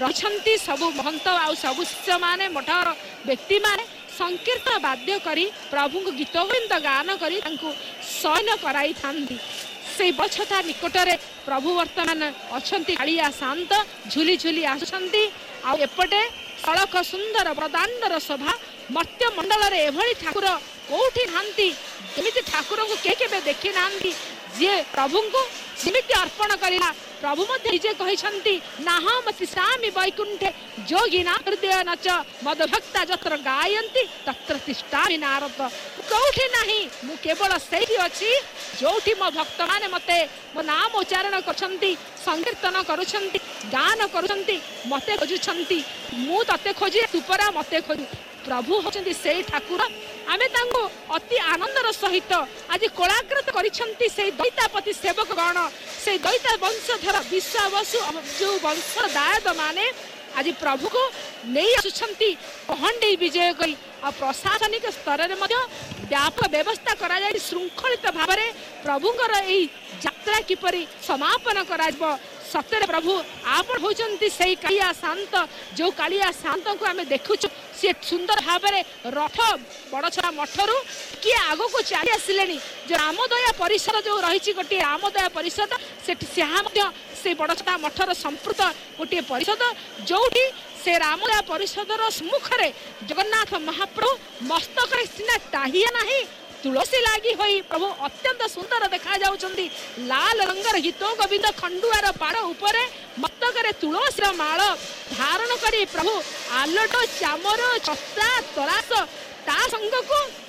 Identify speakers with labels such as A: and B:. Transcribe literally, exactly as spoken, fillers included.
A: रही सबु महंत आउ सबु शिष्य माने मठ व्यक्ति माने संकीर्तन वाद्य करी प्रभु को गीत गोविंद गान करी शयन कराई थांती से बछता निकटरे प्रभु वर्तमान अछंती कालिया शांत झुली झुली आसुछंती आ एपटे सड़क सुंदर बदांडर शोभा मर्त्य मंडल रे एभली ठाकुर कोठी नांती जेमिति ठाकुर को के केबे देखि नांती जे प्रभु को सेमिति अर्पण करिला प्रभु मध्य निजे कहिसंती नाहमति सामि वैकुंठे जोगिना हृदय नच मदभक्ता जत्र गायन्ति तत्र तिष्ठामि नारद कोठी नाही मु केवल सेठी अछि जोठी मो भक्त माने मते मो नाम उच्चारण करछंती संकीर्तन करूछंती गान करूछंती मते खोजुछंती मु तते खोजी तुपरा मते खोजु प्रभु होचंती से ठाकुर आमे तांको अति आनंदर सहित आज कोलाग्रत करिसंती से दैतापति सेवक गण से दैता वंशधर विश्वावसु जो वंश दायद माने आज प्रभु को नहीं आसुछंती पहंडी विजय करी आ प्रशासनिक स्तर रे मध्य व्यापक व्यवस्था करा जाय श्रृंखलित भाव में प्रभुंकर एई यात्रा किपरि समापन कराइबो सत्य प्रभु आपण होचंती से कालिया शांत जो कालिया शांत को आमे देखुछु से सुंदर भाव में रथ बड़छड़ा मठरू किए आगो को चली आसिले जो रामदया परिषद जो रही गोटे रामदया परिषद से बड़छड़ा मठर संपूत गोटे परिषद जोटी से रामदया परिषदर सम्मुखें जगन्नाथ महाप्रभु मस्तक सीना टाहिया नहीं तुलसी लगी हुई प्रभु अत्यंत सुंदर देखा जाउछंती लाल रंगर गीत गोविंद खंडुआर पाड़ ऊपर मस्तक तुलसी माल धारण करी प्रभु आलट चामर छत्रा तरास ता संग को